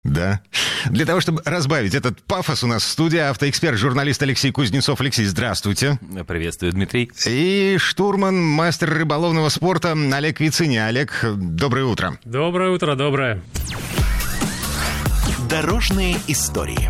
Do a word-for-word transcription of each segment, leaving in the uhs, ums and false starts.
Да. Для того, чтобы разбавить этот пафос, у нас в студии автоэксперт, журналист Алексей Кузнецов. Алексей, здравствуйте. Приветствую, Дмитрий. И штурман, мастер рыболовного спорта Олег Вициня. Олег, доброе утро. Доброе утро, доброе. Дорожные истории.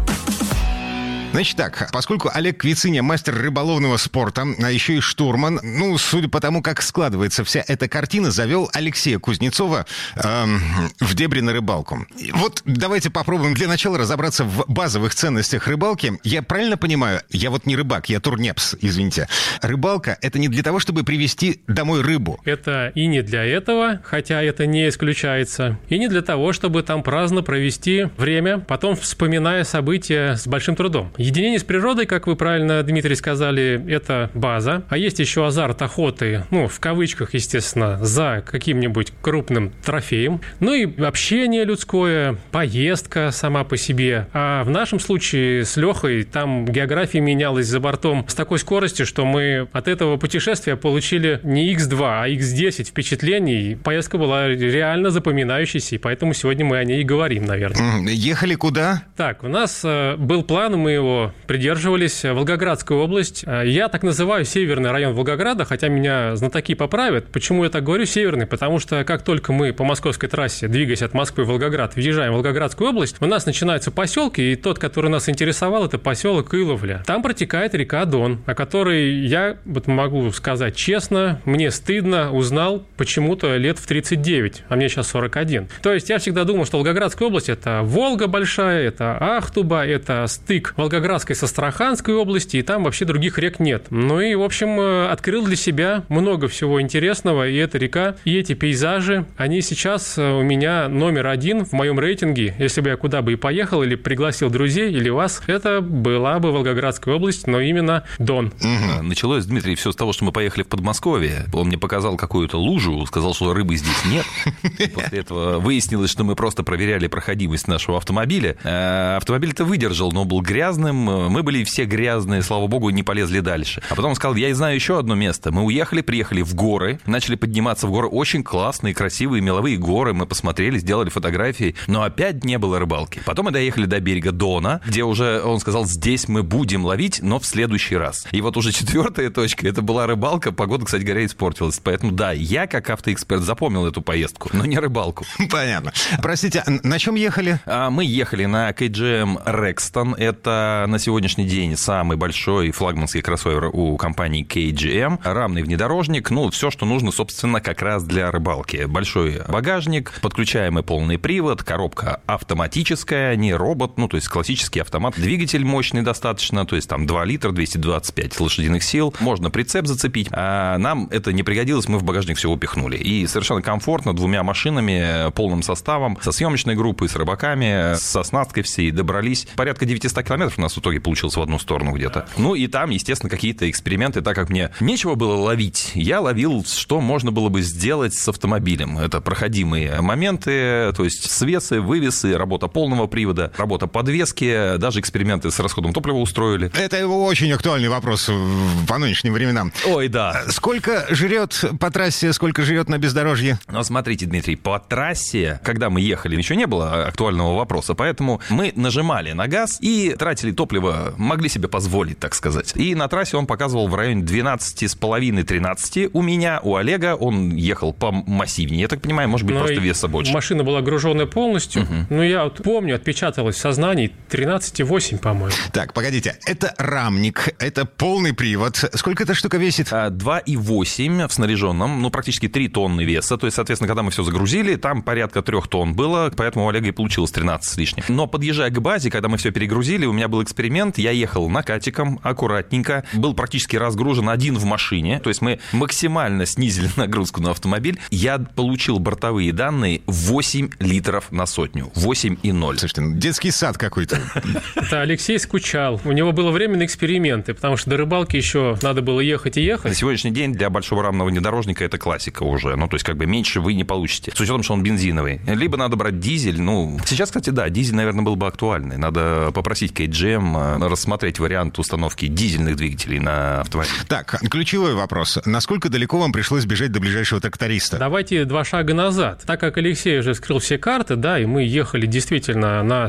Значит так, поскольку Олег Вициня мастер рыболовного спорта, а еще и штурман, ну, судя по тому, как складывается вся эта картина, завел Алексея Кузнецова эм, в дебри на рыбалку. Вот давайте попробуем для начала разобраться в базовых ценностях рыбалки. Я правильно понимаю, я вот не рыбак, я турнепс, извините. Рыбалка — это не для того, чтобы привезти домой рыбу. Это и не для этого, хотя это не исключается, и не для того, чтобы там праздно провести время, потом вспоминая события с большим трудом. Единение с природой, как вы правильно, Дмитрий, сказали, это база. А есть еще азарт охоты, ну, в кавычках, естественно, за каким-нибудь крупным трофеем. Ну и общение людское, поездка сама по себе. А в нашем случае с Лехой там география менялась за бортом с такой скоростью, что мы от этого путешествия получили не икс два, а икс десять впечатлений. Поездка была реально запоминающейся, и поэтому сегодня мы о ней и говорим, наверное. Ехали куда? Так, у нас э, был план, мы его придерживались. Волгоградская область. Я так называю северный район Волгограда, хотя меня знатоки поправят. Почему я так говорю северный? Потому что как только мы по московской трассе, двигаясь от Москвы в Волгоград, въезжаем в Волгоградскую область, у нас начинаются поселки, и тот, который нас интересовал, это поселок Иловля. Там протекает река Дон, о которой я вот могу сказать честно, мне стыдно, узнал почему-то лет в тридцать девять, а мне сейчас сорок один. То есть я всегда думал, что Волгоградская область — это Волга большая, это Ахтуба, это стык Волгоградской с Астраханской области, и там вообще других рек нет. Ну и, в общем, открыл для себя много всего интересного, и эта река, и эти пейзажи, они сейчас у меня номер один в моем рейтинге. Если бы я куда бы и поехал, или пригласил друзей, или вас, это была бы Волгоградская область, но именно Дон. Угу. Началось, Дмитрий, все с того, что мы поехали в Подмосковье. Он мне показал какую-то лужу, сказал, что рыбы здесь нет. После этого выяснилось, что мы просто проверяли проходимость нашего автомобиля. Автомобиль-то выдержал, но был грязным. Мы были все грязные, слава богу, и не полезли дальше. А потом он сказал, я знаю еще одно место. Мы уехали, приехали в горы, начали подниматься в горы. Очень классные, красивые, меловые горы. Мы посмотрели, сделали фотографии, но опять не было рыбалки. Потом мы доехали до берега Дона, где уже, он сказал, здесь мы будем ловить, но в следующий раз. И вот уже четвертая точка, это была рыбалка. Погода, кстати говоря, испортилась. Поэтому да, я как автоэксперт запомнил эту поездку, но не рыбалку. Понятно. Простите, на чем ехали? Мы ехали на кей джи эм Rexton. Это на сегодняшний день самый большой флагманский кроссовер у компании кей джи эм. Рамный внедорожник, ну, все, что нужно, собственно, как раз для рыбалки. Большой багажник, подключаемый полный привод, коробка автоматическая, не робот, ну, то есть классический автомат. Двигатель мощный достаточно, то есть там два литра, двести двадцать пять лошадиных сил. Можно прицеп зацепить. А нам это не пригодилось, мы в багажник все упихнули. И совершенно комфортно двумя машинами, полным составом, со съемочной группой, с рыбаками, с оснасткой всей добрались. Порядка девятьсот километров у нас в итоге получилось в одну сторону где-то. Ну и там, естественно, какие-то эксперименты, так как мне нечего было ловить, я ловил, что можно было бы сделать с автомобилем. Это проходимые моменты, то есть свесы, вывесы, работа полного привода, работа подвески, даже эксперименты с расходом топлива устроили. Это очень актуальный вопрос по нынешним временам. Ой, да. Сколько жрет по трассе, сколько жрет на бездорожье? Ну, смотрите, Дмитрий, по трассе, когда мы ехали, еще не было актуального вопроса, поэтому мы нажимали на газ и тратили топливо, могли себе позволить, так сказать. И на трассе он показывал в районе двенадцать с половиной - тринадцать. У меня, у Олега, он ехал по массивнее, я так понимаю, может быть, но просто веса больше. Машина была груженная полностью. Угу. Ну, я вот помню, отпечаталось в сознании тринадцать и восемь, по-моему. Так, погодите, это рамник, это полный привод. Сколько эта штука весит? два и восемь в снаряженном, ну, практически три тонны веса. То есть, соответственно, когда мы все загрузили, там порядка трех тонн было, поэтому у Олега и получилось тринадцать с лишним. Но подъезжая к базе, когда мы все перегрузили, у меня был эксперимент, я ехал накатиком, аккуратненько, был практически разгружен один в машине, то есть мы максимально снизили нагрузку на автомобиль. Я получил бортовые данные восемь литров на сотню, восемь и ноль. Слушайте, ну, детский сад какой-то. Это Алексей скучал, у него было время на эксперименты, потому что до рыбалки еще надо было ехать и ехать. На сегодняшний день для большого рамного внедорожника это классика уже, ну то есть как бы меньше вы не получите, с учетом, что он бензиновый. Либо надо брать дизель, ну сейчас, кстати, да, дизель, наверное, был бы актуальный, надо попросить кей джи джи эм рассмотреть вариант установки дизельных двигателей на автомобиль. Так, ключевой вопрос. Насколько далеко вам пришлось бежать до ближайшего тракториста? Давайте два шага назад. Так как Алексей уже вскрыл все карты, да, и мы ехали действительно на